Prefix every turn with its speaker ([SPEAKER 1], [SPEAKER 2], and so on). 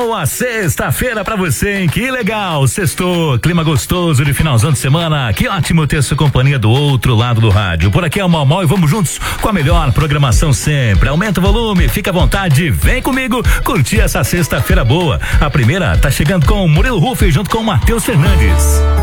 [SPEAKER 1] Boa sexta-feira pra você, hein? Que legal, sextou, clima gostoso de finalzão de semana, que ótimo ter sua companhia do outro lado do rádio. Por aqui é o Mau Mau e vamos juntos com a melhor programação sempre. Aumenta o volume, fica à vontade, vem comigo curtir essa sexta-feira boa. A primeira tá chegando com o Murilo Ruff junto com o Matheus Fernandes.